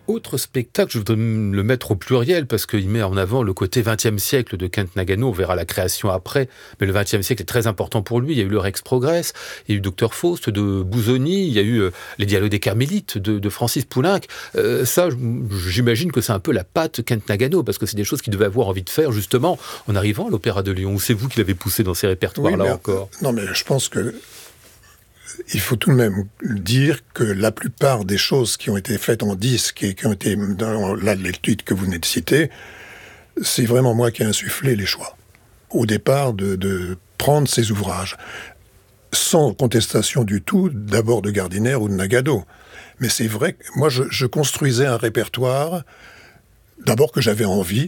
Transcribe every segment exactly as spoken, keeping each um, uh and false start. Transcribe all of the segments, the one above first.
Autre spectacle, je voudrais le mettre au pluriel parce qu'il met en avant le côté vingtième siècle de Kent Nagano. On verra la création après, mais le vingtième siècle est très important pour lui. Il y a eu le Rex Progress, il y a eu Docteur Faust de Busoni, il y a eu euh, les Dialogues des Carmélites de, de Francis Poulenc. Euh, ça, j'imagine que c'est un peu la patte Kent Nagano parce que c'est des choses qu'il devait avoir envie de faire justement en arrivant à l'Opéra de Lyon. Ou c'est vous qui l'avez poussé dans ces répertoires-là oui, mais, encore? Non, mais je pense que il faut tout de même dire que la plupart des choses qui ont été faites en disque et qui ont été dans l'étude que vous venez de citer, c'est vraiment moi qui ai insufflé les choix. Au départ, de, de prendre ces ouvrages, sans contestation du tout, d'abord de Gardiner ou de Nagano. Mais c'est vrai que moi, je, je construisais un répertoire, d'abord que j'avais envie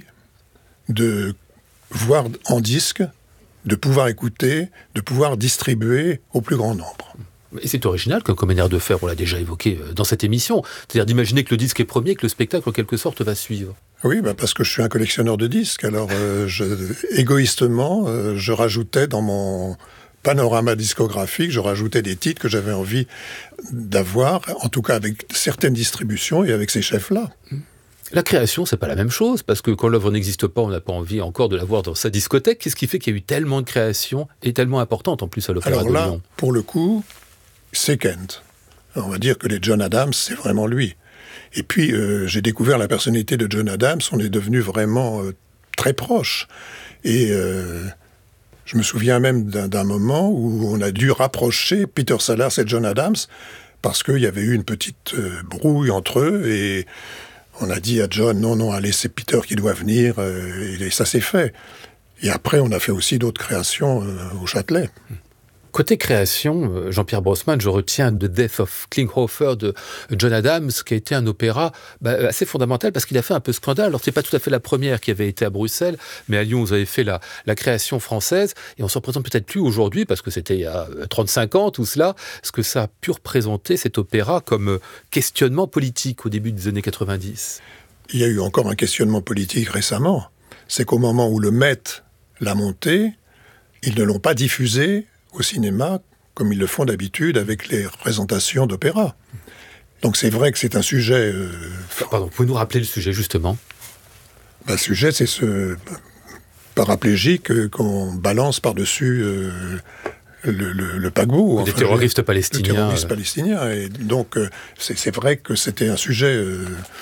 de voir en disque, de pouvoir écouter, de pouvoir distribuer au plus grand nombre. Et c'est original comme manière de faire, on l'a déjà évoqué dans cette émission, c'est-à-dire d'imaginer que le disque est premier, que le spectacle en quelque sorte va suivre. Oui, bah parce que je suis un collectionneur de disques, alors euh, je, égoïstement, euh, je rajoutais dans mon panorama discographique, je rajoutais des titres que j'avais envie d'avoir, en tout cas avec certaines distributions et avec ces chefs-là. La création, c'est pas la même chose, parce que quand l'œuvre n'existe pas, on n'a pas envie encore de la voir dans sa discothèque. Qu'est-ce qui fait qu'il y a eu tellement de créations et tellement importantes en plus à l'Opéra de Lyon? Alors là, pour le coup, c'est Kent. Alors on va dire que les John Adams, c'est vraiment lui. Et puis, euh, j'ai découvert la personnalité de John Adams, on est devenus vraiment euh, très proches. Et euh, je me souviens même d'un, d'un moment où on a dû rapprocher Peter Sellers et John Adams, parce qu'il y avait eu une petite euh, brouille entre eux, et on a dit à John, non, non, allez, c'est Peter qui doit venir, euh, et ça s'est fait. Et après, on a fait aussi d'autres créations euh, au Châtelet. Côté création, Jean-Pierre Brossman, je retiens The Death of Klinghoffer de John Adams, qui a été un opéra bah, assez fondamental parce qu'il a fait un peu scandale. Alors, c'est pas tout à fait la première qui avait été à Bruxelles, mais à Lyon, vous avez fait la, la création française, et on s'en représente peut-être plus aujourd'hui, parce que c'était il y a trente-cinq ans, tout cela, ce que ça a pu représenter, cet opéra, comme questionnement politique au début des années quatre-vingt-dix. Il y a eu encore un questionnement politique récemment. C'est qu'au moment où le Met l'a monté, ils ne l'ont pas diffusé au cinéma, comme ils le font d'habitude avec les représentations d'opéra. Donc c'est vrai que c'est un sujet... Euh, Pardon, vous pouvez nous rappeler le sujet, justement? Ben, le sujet, c'est ce paraplégique euh, qu'on balance par-dessus euh, le, le, le paquebot. Des enfin, terroristes palestiniens. Les terroristes euh... palestiniens. Et donc, euh, c'est, c'est vrai que c'était un sujet euh,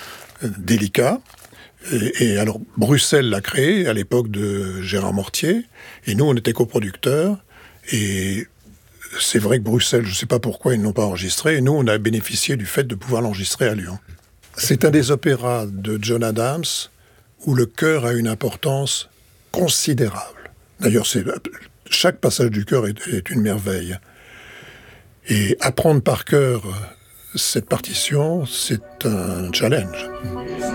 délicat. Et, et alors, Bruxelles l'a créé à l'époque de Gérard Mortier, et nous, on était coproducteurs. Et c'est vrai que Bruxelles, je ne sais pas pourquoi ils ne l'ont pas enregistré, et nous, on a bénéficié du fait de pouvoir l'enregistrer à Lyon. C'est un des opéras de John Adams où le chœur a une importance considérable. D'ailleurs, c'est, chaque passage du chœur est, est une merveille. Et apprendre par cœur cette partition, c'est un challenge.